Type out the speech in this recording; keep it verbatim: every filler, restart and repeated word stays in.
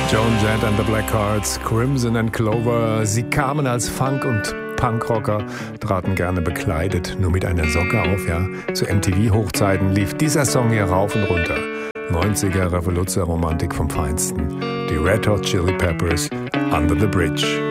Joan Jett and the Blackhearts, Crimson and Clover. Sie kamen als Funk- und Punkrocker, traten gerne bekleidet, nur mit einer Socke auf, ja. Zu M T V-Hochzeiten lief dieser Song hier rauf und runter. neunziger Revoluzzer-Romantik vom Feinsten. Die Red Hot Chili Peppers, Under the Bridge.